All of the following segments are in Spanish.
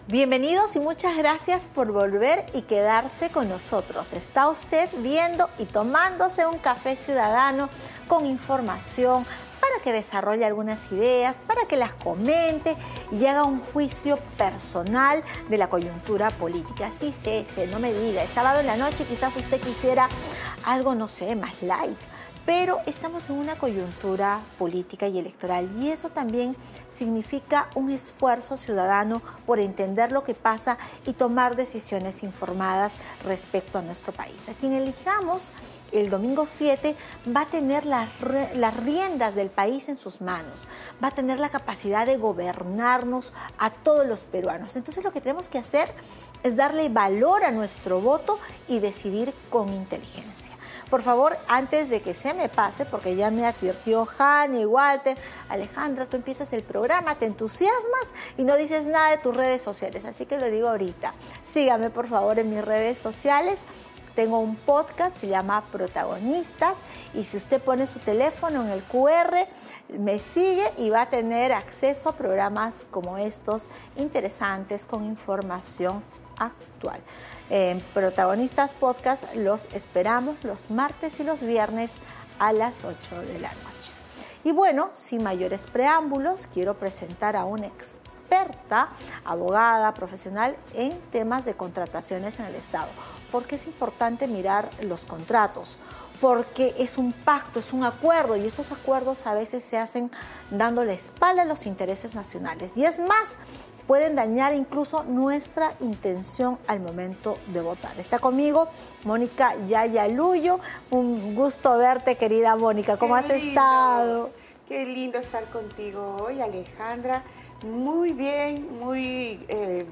Bienvenidos y muchas gracias por volver y quedarse con nosotros. Está usted viendo y tomándose un café ciudadano con información para que desarrolle algunas ideas, para que las comente y haga un juicio personal de la coyuntura política. Sí, no me diga, es sábado en la noche, quizás usted quisiera algo, no sé, más light. Pero estamos en una coyuntura política y electoral y eso también significa un esfuerzo ciudadano por entender lo que pasa y tomar decisiones informadas respecto a nuestro país. A quien elijamos el domingo 7 va a tener las riendas del país en sus manos, va a tener la capacidad de gobernarnos a todos los peruanos. Entonces lo que tenemos que hacer es darle valor a nuestro voto y decidir con inteligencia. Por favor, antes de que se me pase, porque ya me advirtió Jani, Walter, Alejandra, tú empiezas el programa, te entusiasmas y no dices nada de tus redes sociales, así que lo digo ahorita. Sígame, por favor, en mis redes sociales. Tengo un podcast, se llama Protagonistas, y si usted pone su teléfono en el QR, me sigue y va a tener acceso a programas como estos, interesantes, con información actual. En Protagonistas Podcast los esperamos los martes y los viernes a las 8 de la noche. Y bueno, sin mayores preámbulos, quiero presentar a una experta, abogada, profesional en temas de contrataciones en el Estado. ¿Por qué es importante mirar los contratos? Porque es un pacto, es un acuerdo, y estos acuerdos a veces se hacen dando la espalda a los intereses nacionales. Y es más, pueden dañar incluso nuestra intención al momento de votar. Está conmigo Mónica Yayaluyo. Un gusto verte, querida Mónica. ¿Cómo has estado? Qué lindo estar contigo hoy, Alejandra. Muy bien, muy,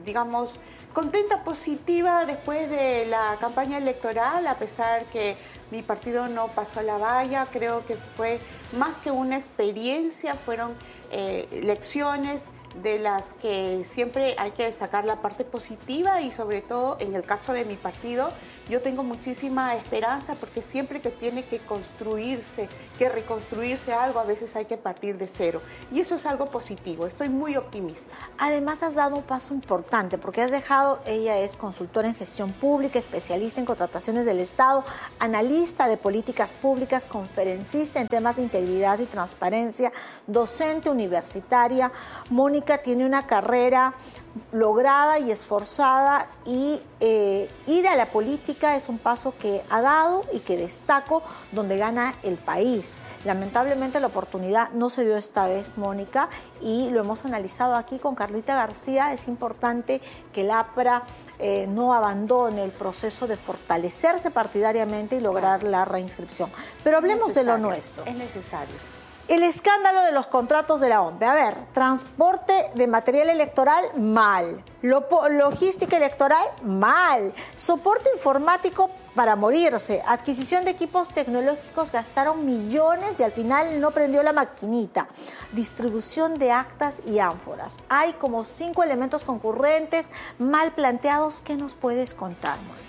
contenta, positiva después de la campaña electoral, a pesar que mi partido no pasó la valla. Creo que fue más que una experiencia, fueron lecciones de las que siempre hay que sacar la parte positiva, y sobre todo en el caso de mi partido yo tengo muchísima esperanza, porque siempre que tiene que construirse, que reconstruirse algo, a veces hay que partir de cero, y eso es algo positivo. Estoy muy optimista. Además has dado un paso importante, porque has dejado, ella es consultora en gestión pública, especialista en contrataciones del Estado, analista de políticas públicas, conferencista en temas de integridad y transparencia, docente universitaria. Mónica tiene una carrera lograda y esforzada, y ir a la política es un paso que ha dado y que destaco, donde gana el país. Lamentablemente la oportunidad no se dio esta vez, Mónica, y lo hemos analizado aquí con Carlita García. Es importante que el APRA no abandone el proceso de fortalecerse partidariamente y lograr la reinscripción. Pero hablemos de lo nuestro. Es necesario. El escándalo de los contratos de la OMPE. A ver, transporte de material electoral, mal. Logística electoral, mal. Soporte informático para morirse. Adquisición de equipos tecnológicos, gastaron millones y al final no prendió la maquinita. Distribución de actas y ánforas. Hay como 5 elementos concurrentes, mal planteados. ¿Qué nos puedes contar, Mónica?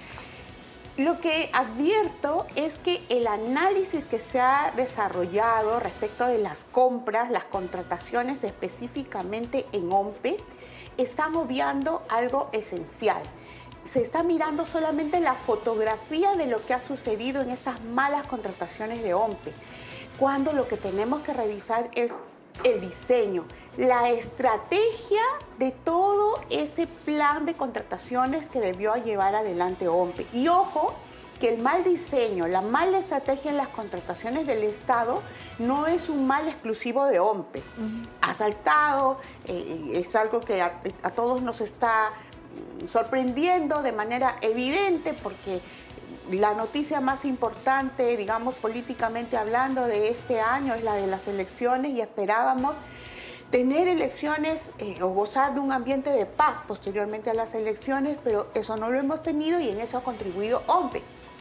Lo que advierto es que el análisis que se ha desarrollado respecto de las compras, las contrataciones específicamente en OMPE, están obviando algo esencial. Se está mirando solamente la fotografía de lo que ha sucedido en estas malas contrataciones de OMPE, cuando lo que tenemos que revisar es el diseño, la estrategia de todo ese plan de contrataciones que debió llevar adelante OMPE. Y ojo, que el mal diseño, la mala estrategia en las contrataciones del Estado no es un mal exclusivo de OMPE. Ha saltado, es algo que a todos nos está sorprendiendo de manera evidente, porque la noticia más importante, digamos, políticamente hablando, de este año es la de las elecciones, y esperábamos tener elecciones o gozar de un ambiente de paz posteriormente a las elecciones, pero eso no lo hemos tenido, y en eso ha contribuido OMPE.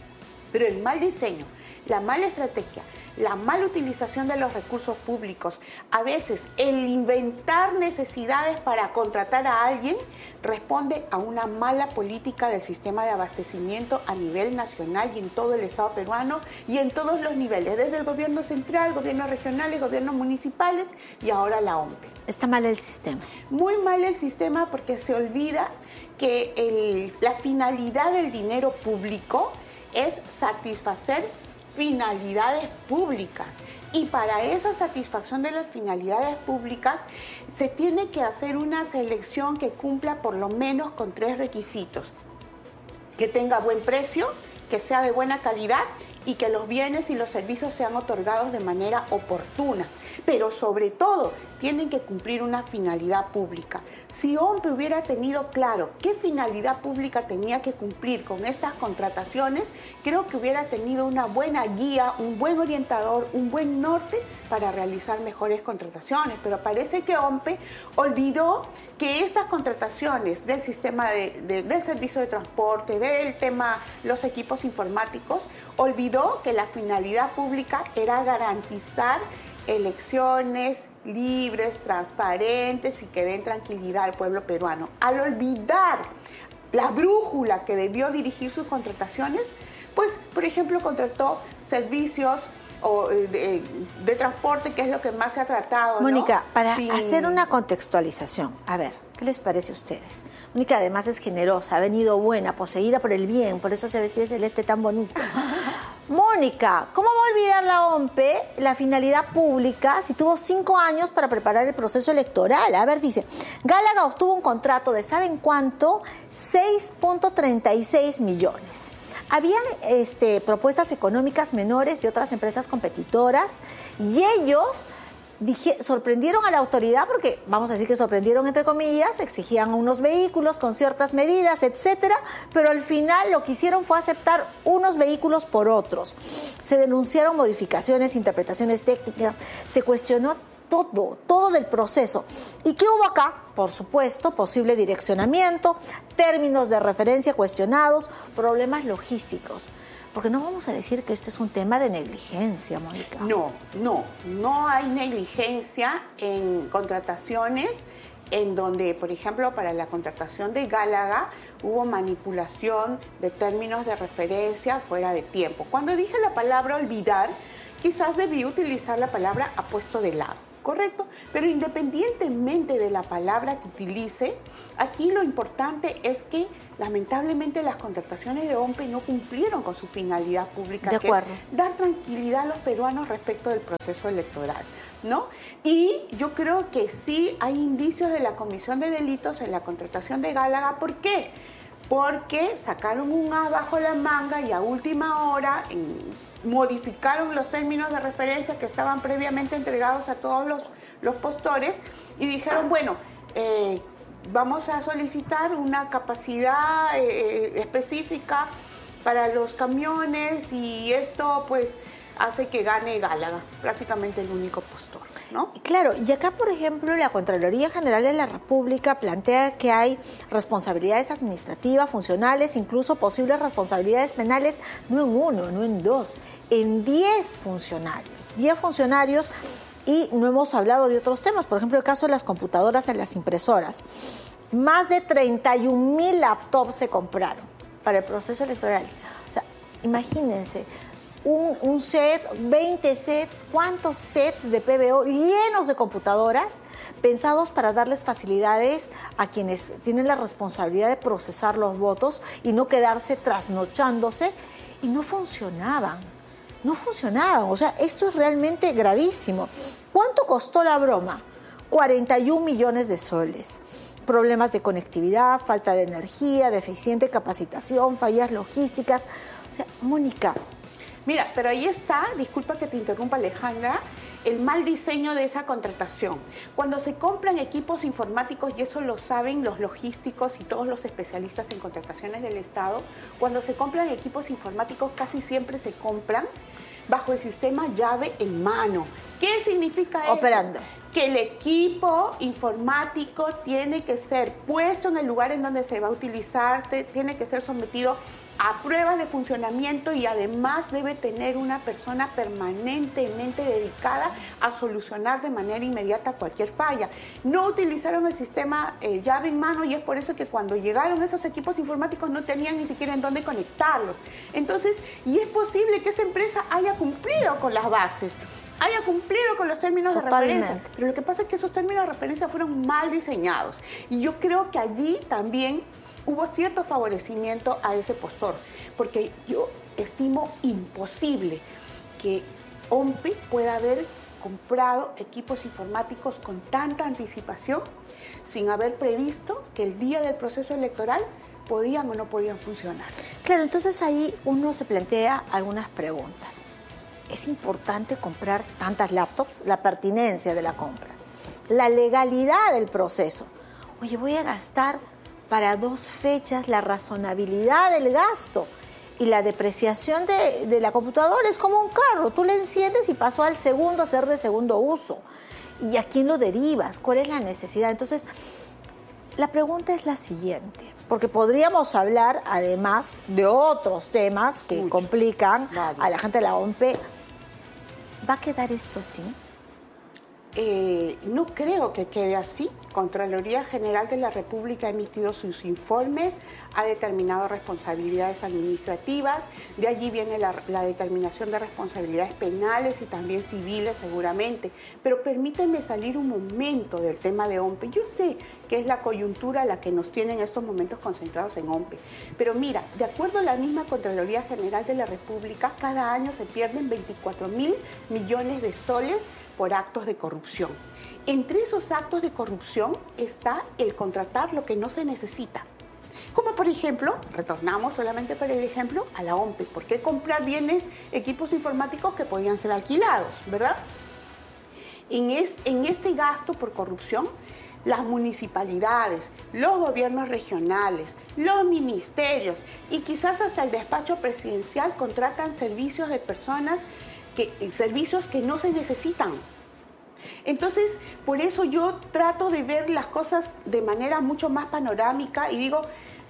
Pero el mal diseño, la mala estrategia, la mala utilización de los recursos públicos, a veces el inventar necesidades para contratar a alguien responde a una mala política del sistema de abastecimiento a nivel nacional y en todo el Estado peruano y en todos los niveles, desde el gobierno central, gobiernos regionales, gobiernos municipales y ahora la OMPE. Está mal el sistema. Muy mal el sistema porque se olvida que la finalidad del dinero público es satisfacer finalidades públicas. Y para esa satisfacción de las finalidades públicas se tiene que hacer una selección que cumpla por lo menos con 3 requisitos. Que tenga buen precio, que sea de buena calidad y que los bienes y los servicios sean otorgados de manera oportuna. Pero sobre todo, tienen que cumplir una finalidad pública. Si OMPE hubiera tenido claro qué finalidad pública tenía que cumplir con estas contrataciones, creo que hubiera tenido una buena guía, un buen orientador, un buen norte para realizar mejores contrataciones. Pero parece que OMPE olvidó que estas contrataciones del sistema del servicio de transporte, del tema los equipos informáticos, olvidó que la finalidad pública era garantizar elecciones libres, transparentes y que den tranquilidad al pueblo peruano. Al olvidar la brújula que debió dirigir sus contrataciones, pues, por ejemplo, contrató servicios de transporte, que es lo que más se ha tratado, Mónica, ¿no? para hacer una contextualización, a ver, ¿qué les parece a ustedes? Mónica además es generosa, ha venido buena, poseída por el bien, por eso se vestió de celeste tan bonito. Mónica, ¿cómo va a olvidar la OMPE la finalidad pública si tuvo 5 años para preparar el proceso electoral? A ver, dice, Gálaga obtuvo un contrato de, ¿saben cuánto? 6.36 millones. Habían propuestas económicas menores de otras empresas competitoras y ellos sorprendieron a la autoridad porque, vamos a decir que sorprendieron entre comillas, exigían unos vehículos con ciertas medidas, etcétera, pero al final lo que hicieron fue aceptar unos vehículos por otros. Se denunciaron modificaciones, interpretaciones técnicas, se cuestionó todo del proceso. ¿Y qué hubo acá? Por supuesto, posible direccionamiento, términos de referencia cuestionados, problemas logísticos. Porque no vamos a decir que esto es un tema de negligencia, Mónica. No hay negligencia en contrataciones en donde, por ejemplo, para la contratación de Gálaga hubo manipulación de términos de referencia fuera de tiempo. Cuando dije la palabra olvidar, quizás debí utilizar la palabra apuesto de lado. Correcto, pero independientemente de la palabra que utilice, aquí lo importante es que lamentablemente las contrataciones de OMPE no cumplieron con su finalidad pública, que es dar tranquilidad a los peruanos respecto del proceso electoral, ¿no? Y yo creo que sí hay indicios de la comisión de delitos en la contratación de Gálaga. ¿Por qué? Porque sacaron un as bajo la manga y a última hora modificaron los términos de referencia que estaban previamente entregados a todos los postores y dijeron, bueno, vamos a solicitar una capacidad específica para los camiones y esto pues hace que gane Gálaga, prácticamente el único postor, ¿no? Claro, y acá, por ejemplo, la Contraloría General de la República plantea que hay responsabilidades administrativas, funcionales, incluso posibles responsabilidades penales, no en 1, no en 2, en 10 funcionarios. 10 funcionarios y no hemos hablado de otros temas, por ejemplo, el caso de las computadoras en las impresoras. Más de 31,000 laptops se compraron para el proceso electoral. O sea, imagínense, un set, 20 sets, ¿cuántos sets de PBO llenos de computadoras pensados para darles facilidades a quienes tienen la responsabilidad de procesar los votos y no quedarse trasnochándose? Y no funcionaban, o sea, esto es realmente gravísimo. ¿Cuánto costó la broma? 41 millones de soles. Problemas de conectividad, falta de energía, deficiente capacitación, fallas logísticas. O sea, Mónica, mira, pero ahí está, disculpa que te interrumpa, Alejandra, el mal diseño de esa contratación. Cuando se compran equipos informáticos, y eso lo saben los logísticos y todos los especialistas en contrataciones del Estado, cuando se compran equipos informáticos casi siempre se compran bajo el sistema llave en mano. ¿Qué significa eso? Operando. Que el equipo informático tiene que ser puesto en el lugar en donde se va a utilizar, tiene que ser sometido a pruebas de funcionamiento y además debe tener una persona permanentemente dedicada a solucionar de manera inmediata cualquier falla. No utilizaron el sistema llave en mano y es por eso que cuando llegaron esos equipos informáticos no tenían ni siquiera en dónde conectarlos. Entonces, y es posible que esa empresa haya cumplido con las bases, haya cumplido con los términos de referencia, pero lo que pasa es que esos términos de referencia fueron mal diseñados y yo creo que allí también hubo cierto favorecimiento a ese postor, porque yo estimo imposible que OMPE pueda haber comprado equipos informáticos con tanta anticipación sin haber previsto que el día del proceso electoral podían o no podían funcionar. Claro, entonces ahí uno se plantea algunas preguntas. ¿Es importante comprar tantas laptops? La pertinencia de la compra, la legalidad del proceso. Oye, voy a gastar para 2 fechas, la razonabilidad del gasto y la depreciación de la computadora es como un carro, tú le enciendes y pasó al segundo a ser de segundo uso. ¿Y a quién lo derivas? ¿Cuál es la necesidad? Entonces, la pregunta es la siguiente, porque podríamos hablar además de otros temas que complican a la gente de la OMPE. ¿Va a quedar esto así? No creo que quede así. Contraloría General de la República ha emitido sus informes, ha determinado responsabilidades administrativas, de allí viene la determinación de responsabilidades penales y también civiles seguramente. Pero permítanme salir un momento del tema de OMPE. Yo sé que es la coyuntura la que nos tiene en estos momentos concentrados en OMPE, pero mira, de acuerdo a la misma Contraloría General de la República, cada año se pierden 24.000 millones de soles por actos de corrupción. Entre esos actos de corrupción está el contratar lo que no se necesita. Como por ejemplo, retornamos solamente para el ejemplo a la OMPE. ¿Por qué comprar bienes, equipos informáticos que podían ser alquilados, verdad? En este gasto por corrupción, las municipalidades, los gobiernos regionales, los ministerios y quizás hasta el despacho presidencial contratan servicios de personas servicios que no se necesitan. Entonces, por eso yo trato de ver las cosas de manera mucho más panorámica y digo,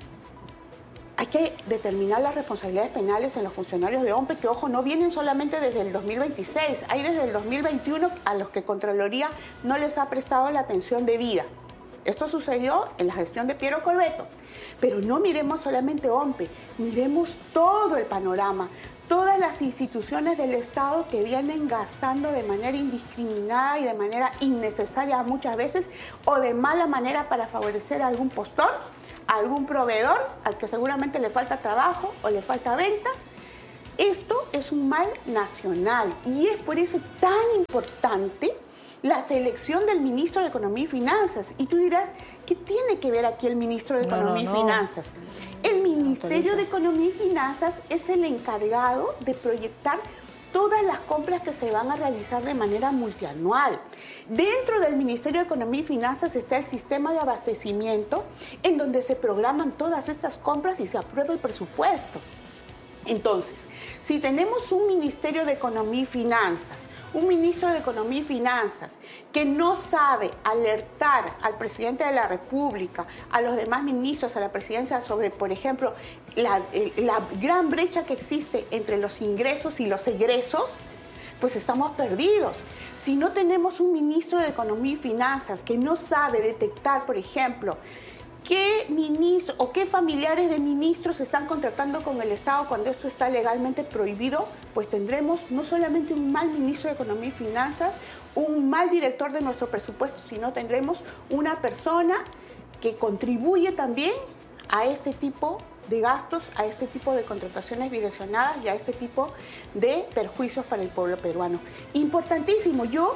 hay que determinar las responsabilidades penales en los funcionarios de OMPE, que ojo, no vienen solamente desde el 2026, hay desde el 2021 a los que Contraloría no les ha prestado la atención debida. Esto sucedió en la gestión de Piero Corbeto, pero no miremos solamente OMPE, miremos todo el panorama, todas las instituciones del Estado que vienen gastando de manera indiscriminada y de manera innecesaria muchas veces o de mala manera para favorecer a algún postor, a algún proveedor al que seguramente le falta trabajo o le falta ventas. Esto es un mal nacional y es por eso tan importante la selección del ministro de Economía y Finanzas. Y tú dirás, ¿qué tiene que ver aquí el ministro de Economía y Finanzas? El Ministerio de Economía y Finanzas es el encargado de proyectar todas las compras que se van a realizar de manera multianual. Dentro del Ministerio de Economía y Finanzas está el sistema de abastecimiento en donde se programan todas estas compras y se aprueba el presupuesto. Entonces, si tenemos un Ministerio de Economía y Finanzas, un ministro de Economía y Finanzas que no sabe alertar al presidente de la República, a los demás ministros, a la presidencia sobre, por ejemplo, la gran brecha que existe entre los ingresos y los egresos, pues estamos perdidos. Si no tenemos un ministro de Economía y Finanzas que no sabe detectar, por ejemplo, ¿qué ministros o qué familiares de ministros se están contratando con el Estado cuando esto está legalmente prohibido? Pues tendremos no solamente un mal ministro de Economía y Finanzas, un mal director de nuestro presupuesto, sino tendremos una persona que contribuye también a este tipo de gastos, a este tipo de contrataciones direccionadas y a este tipo de perjuicios para el pueblo peruano. Importantísimo, yo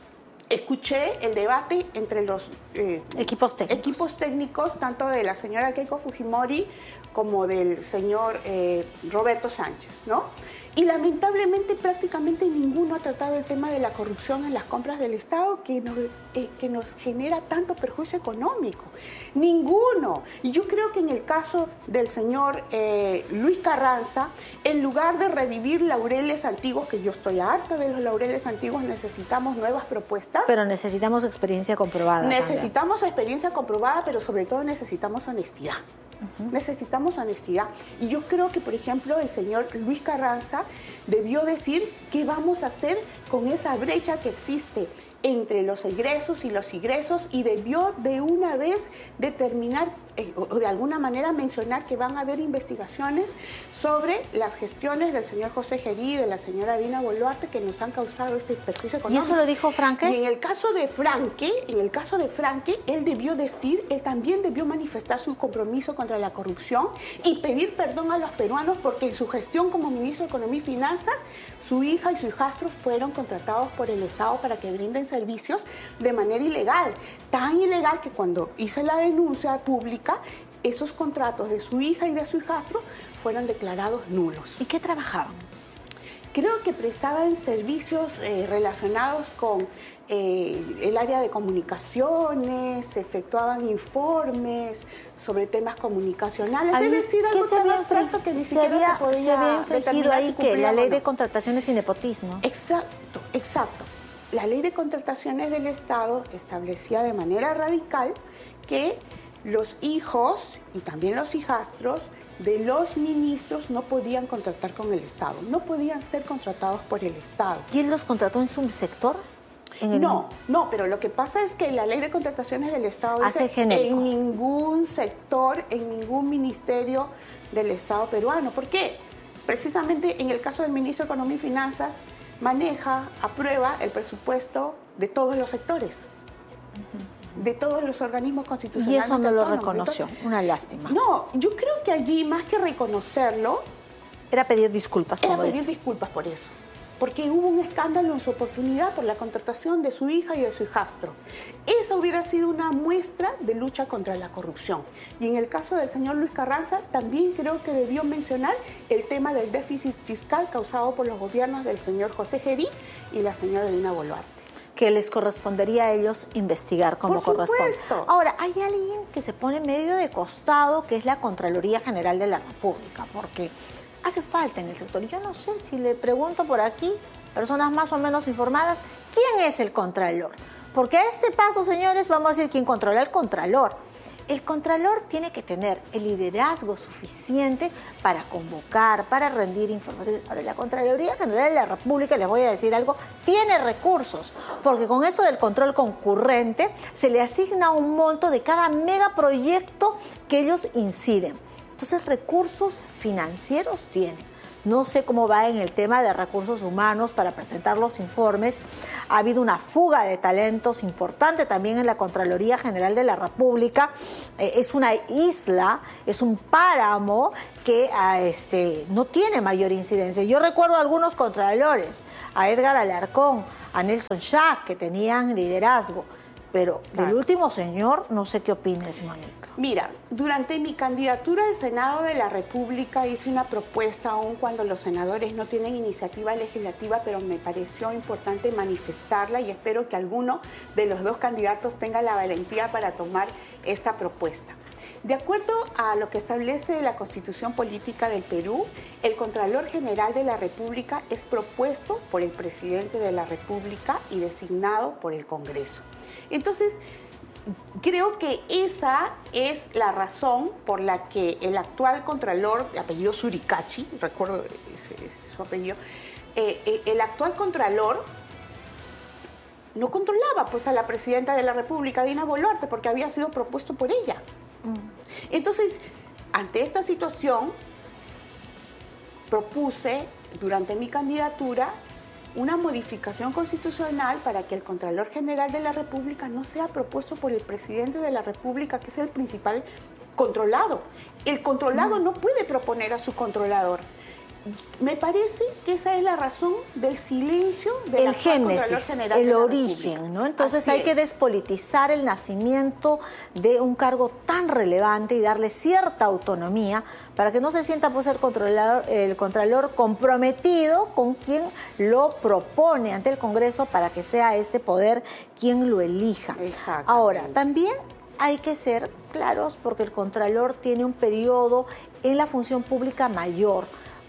escuché el debate entre los equipos técnicos, tanto de la señora Keiko Fujimori como del señor Roberto Sánchez, ¿no? Y lamentablemente prácticamente ninguno ha tratado el tema de la corrupción en las compras del Estado que nos genera tanto perjuicio económico. Ninguno. Y yo creo que en el caso del señor Luis Carranza, en lugar de revivir laureles antiguos, que yo estoy harta de los laureles antiguos, necesitamos nuevas propuestas. Pero necesitamos experiencia comprobada. Necesitamos experiencia comprobada, pero sobre todo necesitamos honestidad. Necesitamos honestidad. Y yo creo que, por ejemplo, el señor Luis Carranza debió decir qué vamos a hacer con esa brecha que existe entre los egresos y los ingresos, y debió de una vez determinar o de alguna manera mencionar que van a haber investigaciones sobre las gestiones del señor José Gerí y de la señora Dina Boluarte que nos han causado este perjuicio económico. ¿Y eso lo dijo Franque? Y en el caso de Franque, él también debió manifestar su compromiso contra la corrupción y pedir perdón a los peruanos porque en su gestión como ministro de Economía y Finanzas, su hija y su hijastro fueron contratados por el Estado para que brinden servicios de manera ilegal. Tan ilegal que cuando hice la denuncia pública, esos contratos de su hija y de su hijastro fueron declarados nulos. ¿Y qué trabajaban? Creo que prestaban servicios relacionados con el área de comunicaciones, efectuaban informes sobre temas comunicacionales. Ahí, es decir, algo tan abstracto que ni siquiera se había infringido determinar ahí si que la cumplían ley o no. de contrataciones y nepotismo. Exacto. La ley de contrataciones del Estado establecía de manera radical que los hijos y también los hijastros de los ministros no podían contratar con el Estado, no podían ser contratados por el Estado. ¿Quién los contrató en su sector? No, pero lo que pasa es que la ley de contrataciones del Estado hace genérico. En ningún sector, en ningún ministerio del Estado peruano. ¿Por qué? Precisamente en el caso del ministro de Economía y Finanzas, maneja, aprueba el presupuesto de todos los sectores, de todos los organismos constitucionales. Y eso no lo reconoció, una lástima. No, yo creo que allí, más que reconocerlo, era pedir disculpas. Era pedir disculpas por eso. Porque hubo un escándalo en su oportunidad por la contratación de su hija y de su hijastro. Esa hubiera sido una muestra de lucha contra la corrupción. Y en el caso del señor Luis Carranza, también creo que debió mencionar el tema del déficit fiscal causado por los gobiernos del señor José Gerí y la señora Dina Boluarte. Que les correspondería a ellos investigar como corresponde. Ahora, hay alguien que se pone medio de costado, que es la Contraloría General de la República, porque hace falta en el sector. Yo no sé si le pregunto por aquí, personas más o menos informadas, ¿quién es el Contralor? Porque a este paso, señores, vamos a decir quién controla el Contralor. El Contralor tiene que tener el liderazgo suficiente para convocar, para rendir informaciones. Ahora, la Contraloría General de la República, les voy a decir algo, tiene recursos, porque con esto del control concurrente se le asigna un monto de cada megaproyecto que ellos inciden. Entonces, recursos financieros tienen. No sé cómo va en el tema de recursos humanos para presentar los informes. Ha habido una fuga de talentos importante también en la Contraloría General de la República. Es una isla, es un páramo que no tiene mayor incidencia. Yo recuerdo a algunos contralores, a Edgar Alarcón, a Nelson Schack, que tenían liderazgo. Pero del último señor, no sé qué opines, Mónica. Mira, durante mi candidatura al Senado de la República hice una propuesta, aun cuando los senadores no tienen iniciativa legislativa, pero me pareció importante manifestarla y espero que alguno de los dos candidatos tenga la valentía para tomar esta propuesta. De acuerdo a lo que establece la Constitución Política del Perú, el Contralor General de la República es propuesto por el Presidente de la República y designado por el Congreso. Entonces, creo que esa es la razón por la que el actual Contralor, de apellido Suricachi, recuerdo su apellido, el actual Contralor no controlaba pues a la Presidenta de la República, Dina Boluarte, porque había sido propuesto por ella. Entonces, ante esta situación, propuse durante mi candidatura una modificación constitucional para que el Contralor General de la República no sea propuesto por el Presidente de la República, que es el principal controlado. El controlado no puede proponer a su controlador. Me parece que esa es la razón del silencio del actual Contralor General de la República. El origen, ¿no? Entonces hay que despolitizar el nacimiento de un cargo tan relevante y darle cierta autonomía para que no se sienta pues el Contralor comprometido con quien lo propone ante el Congreso para que sea este poder quien lo elija. Ahora, también hay que ser claros porque el Contralor tiene un periodo en la función pública mayor.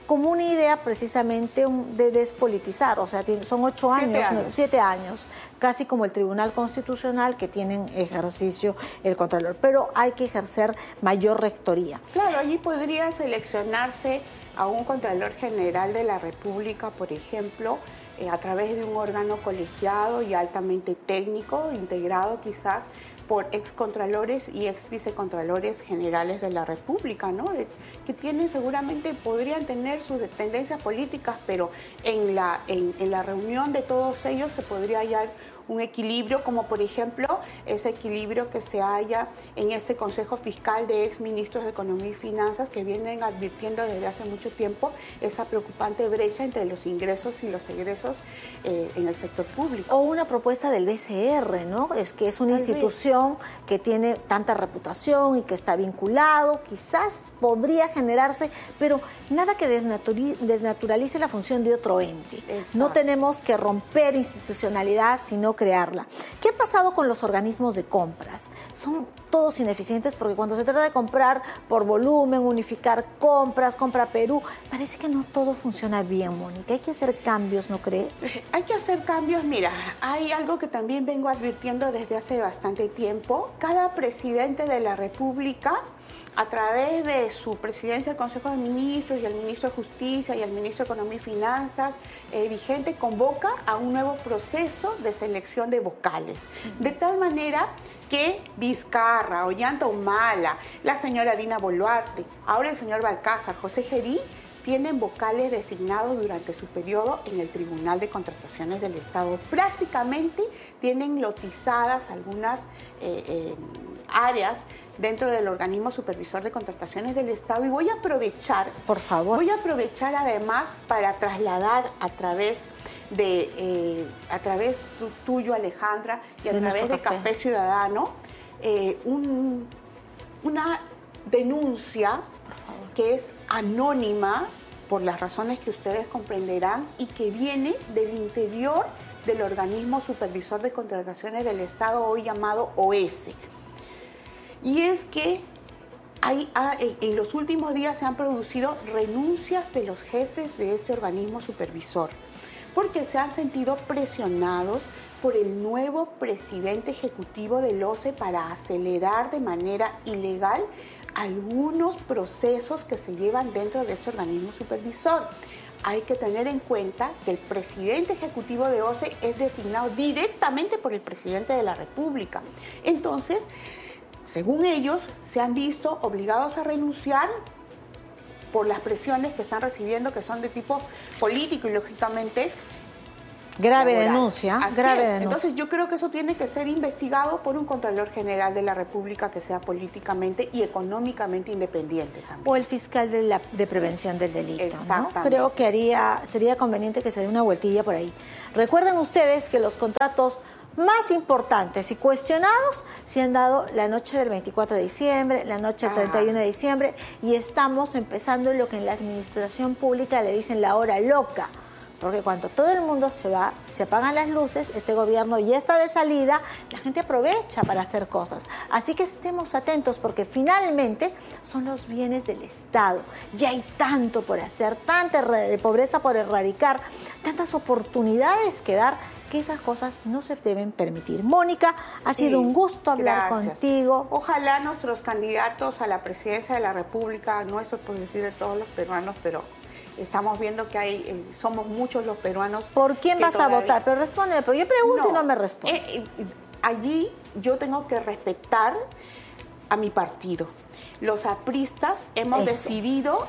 como una idea precisamente de despolitizar, o sea, son 8 años, 7 años, casi como el Tribunal Constitucional que tienen ejercicio el Contralor, pero hay que ejercer mayor rectoría. Claro, allí podría seleccionarse a un Contralor General de la República, por ejemplo, a través de un órgano colegiado y altamente técnico, integrado quizás por excontralores y ex vicecontralores generales de la República, ¿no? Que tienen seguramente, podrían tener sus tendencias políticas, pero en la reunión de todos ellos se podría hallar un equilibrio, como por ejemplo ese equilibrio que se halla en este Consejo Fiscal de ex ministros de Economía y Finanzas, que vienen advirtiendo desde hace mucho tiempo esa preocupante brecha entre los ingresos y los egresos en el sector público. O una propuesta del BCR, ¿no? Es que es una institución que tiene tanta reputación y que está vinculado, quizás podría generarse, pero nada que desnaturalice la función de otro ente. Exacto. No tenemos que romper institucionalidad, sino crearla. ¿Qué ha pasado con los organismos de compras? Son todos ineficientes porque cuando se trata de comprar por volumen, unificar compras, Compra Perú, parece que no todo funciona bien, Mónica. Hay que hacer cambios, ¿no crees? Hay que hacer cambios. Mira, hay algo que también vengo advirtiendo desde hace bastante tiempo. Cada presidente de la República, a través de su presidencia del Consejo de Ministros y el ministro de Justicia y el ministro de Economía y Finanzas vigente, convoca a un nuevo proceso de selección de vocales. De tal manera que Vizcarra, Ollanta Humala, la señora Dina Boluarte, ahora el señor Balcázar, José Gerí, tienen vocales designados durante su periodo en el Tribunal de Contrataciones del Estado. Prácticamente tienen lotizadas algunas áreas dentro del organismo supervisor de contrataciones del Estado, y voy a aprovechar, por favor, además para trasladar a través tuyo, Alejandra, y a través de Café Ciudadano, una denuncia que es anónima por las razones que ustedes comprenderán y que viene del interior del organismo supervisor de contrataciones del Estado, hoy llamado OS. Y es que en los últimos días se han producido renuncias de los jefes de este organismo supervisor, porque se han sentido presionados por el nuevo presidente ejecutivo del OCE para acelerar de manera ilegal algunos procesos que se llevan dentro de este organismo supervisor. Hay que tener en cuenta que el presidente ejecutivo de OCE es designado directamente por el presidente de la República. Entonces, según ellos, se han visto obligados a renunciar por las presiones que están recibiendo, que son de tipo político y, lógicamente, grave laboral. Denuncia. Entonces, yo creo que eso tiene que ser investigado por un Contralor General de la República que sea políticamente y económicamente independiente también. O el fiscal de prevención del delito, ¿no? Creo que sería conveniente que se dé una vueltilla por ahí. Recuerden ustedes que los contratos más importantes y cuestionados se han dado la noche del 24 de diciembre, la noche del 31 de diciembre, y estamos empezando lo que en la administración pública le dicen la hora loca, porque cuando todo el mundo se va, se apagan las luces, este gobierno ya está de salida, la gente aprovecha para hacer cosas. Así que estemos atentos, porque finalmente son los bienes del Estado. Ya hay tanto por hacer, tanta pobreza por erradicar, tantas oportunidades que dar, que esas cosas no se deben permitir. Mónica, ha sido un gusto hablar contigo. Ojalá nuestros candidatos a la presidencia de la República, no eso por decir de todos los peruanos, pero estamos viendo que somos muchos los peruanos. ¿Por quién vas a votar? Pero responde, pero yo pregunto y no me responde. Allí yo tengo que respetar a mi partido. Los apristas hemos decidido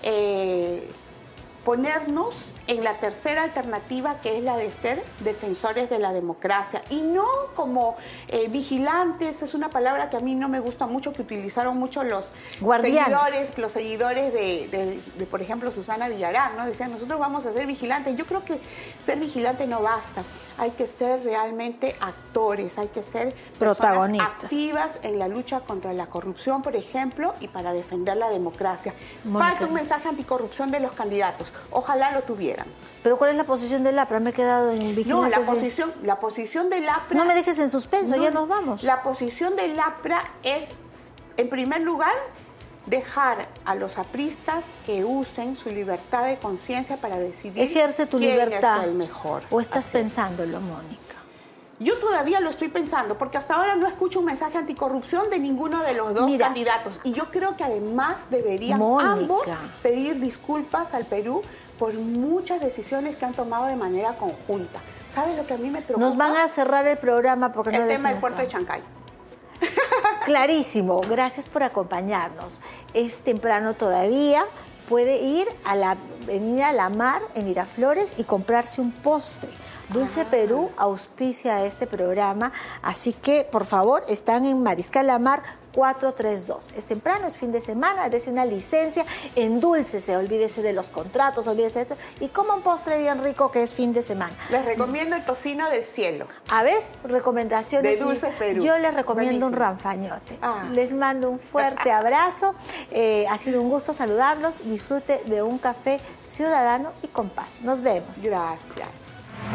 ponernos en la tercera alternativa, que es la de ser defensores de la democracia, y no como vigilantes. Es una palabra que a mí no me gusta mucho, que utilizaron mucho los seguidores de, por ejemplo, Susana Villarán, ¿no? Decían, nosotros vamos a ser vigilantes. Yo creo que ser vigilante no basta, hay que ser realmente actores, hay que ser protagonistas, activas en la lucha contra la corrupción, por ejemplo, y para defender la democracia. Mónica, falta un mensaje anticorrupción de los candidatos. Ojalá lo tuvieran. ¿Pero cuál es la posición del APRA? Me he quedado en vigilante. No, la posición del APRA... No me dejes en suspenso, ya nos vamos. La posición del APRA es, en primer lugar, dejar a los apristas que usen su libertad de conciencia para decidir Ejerce tu quién libertad. es el mejor. ¿O estás Así es. pensándolo, Mónica? Yo todavía lo estoy pensando, porque hasta ahora no escucho un mensaje anticorrupción de ninguno de los dos candidatos. Y yo creo que además deberían ambos pedir disculpas al Perú por muchas decisiones que han tomado de manera conjunta. ¿Sabes lo que a mí me preocupa? Nos van a cerrar el programa porque no el tema decimos del puerto nada. de Chancay. Clarísimo, gracias por acompañarnos. Es temprano todavía, puede ir a la Avenida La Mar en Miraflores y comprarse un postre. Dulce Perú auspicia este programa, así que por favor están en Mariscal La Mar 432. Es temprano, es fin de semana, dése una licencia, endúlcese, olvídese de los contratos, olvídese de esto y coma un postre bien rico que es fin de semana. Les recomiendo el tocino del cielo. A ver, recomendaciones. De Dulces Perú. Yo les recomiendo un Buenísimo. ranfañote. Ah. Les mando un fuerte abrazo. Ha sido un gusto saludarlos. Disfrute de un café ciudadano y con paz. Nos vemos. Gracias.